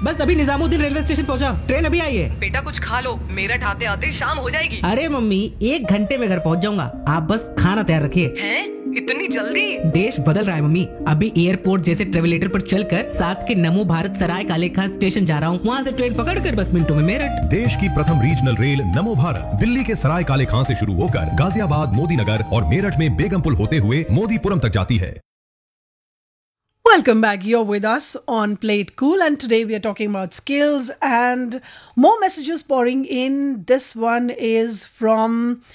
बस अभी Nizamuddin railway station पहुंचा, ट्रेन अभी आई है। बेटा कुछ खा लो, मेरठ आते आते शाम हो जाएगी। अरे मम्मी 1 घंटे में घर पहुंच जाऊंगा, आप बस खाना तैयार रखिए। हैं? इतनी जल्दी? देश बदल रहा है मम्मी, अभी एयरपोर्ट जैसे ट्रेवलेटर पर चलकर साथ के नमो भारत सराय काले खान स्टेशन जा रहा हूँ, वहाँ से ट्रेन पकड़कर बस मिनटों में मेरठ। देश की प्रथम रीजनल रेल नमो भारत दिल्ली के सराय काले खान से शुरू होकर गाजियाबाद, मोदी नगर और मेरठ में बेगमपुल होते हुए मोदीपुरम तक जाती है। Welcome back. You're with us on Play It Cool, and today we are talking about skills and more messages pouring in. This one is from...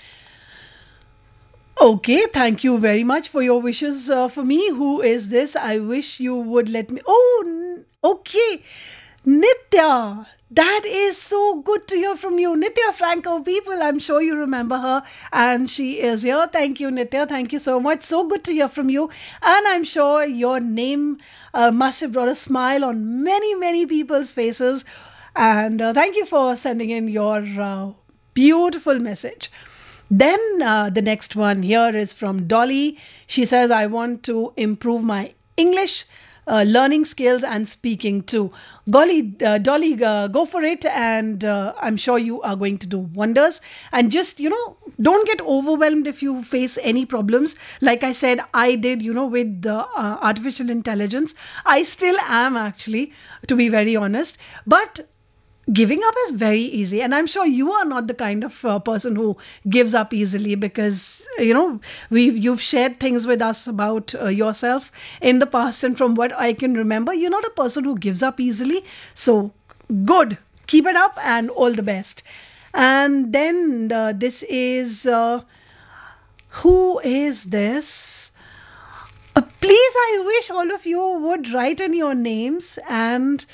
Okay, thank you very much for your wishes for me. Who is this? I wish you would let me... okay. Nitya. That is so good to hear from you. Nitya Franco, people, I'm sure you remember her, and she is here. Thank you, Nitya. Thank you so much. So good to hear from you. And I'm sure your name must have brought a smile on many, many people's faces. And thank you for sending in your beautiful message. Then the next one here is from Dolly. She says, I want to improve my English learning skills and speaking too. Dolly, go for it, and I'm sure you are going to do wonders. And just, don't get overwhelmed if you face any problems. Like I said, I did, with the artificial intelligence. I still am, actually, to be very honest. But giving up is very easy, and I'm sure you are not the kind of person who gives up easily, because you've shared things with us about yourself in the past, and from what I can remember, you're not a person who gives up easily. So good, keep it up, and all the best. And then this is who is this? Please, I wish all of you would write in your names. And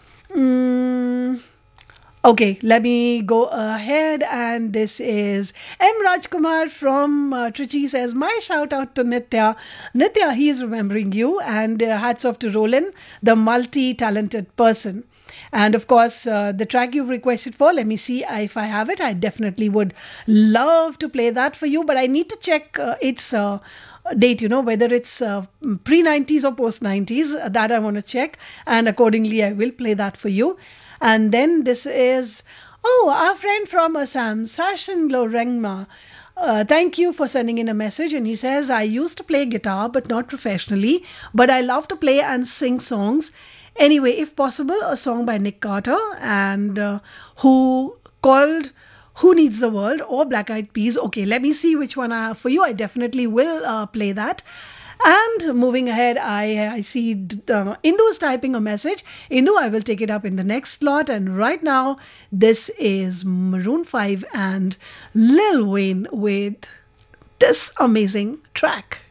okay, let me go ahead, and this is M. Rajkumar from Trichy says, my shout out to Nitya. Nitya, he is remembering you, and hats off to Roland, the multi-talented person. And of course, the track you've requested for, let me see if I have it. I definitely would love to play that for you, but I need to check its date, whether it's pre-90s or post-90s. That I want to check, and accordingly I will play that for you. And then this is, our friend from Assam, Sashin Lorengma. Thank you for sending in a message. And he says, I used to play guitar, but not professionally. But I love to play and sing songs. Anyway, if possible, a song by Nick Carter, and who called Who Needs the World, or Black Eyed Peas. Okay, let me see which one I have for you. I definitely will play that. And moving ahead, I see Indu is typing a message. Indu, I will take it up in the next slot. And right now, this is Maroon 5 and Lil Wayne with this amazing track.